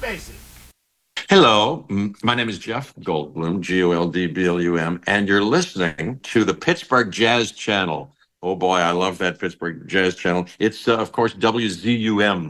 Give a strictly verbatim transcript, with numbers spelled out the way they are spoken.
Basie. Hello, m- my name is Jeff Goldblum, G O L D B L U M, and you're listening to the Pittsburgh Jazz Channel. Oh boy, I love that Pittsburgh Jazz Channel. It's, uh, of course, W Z U M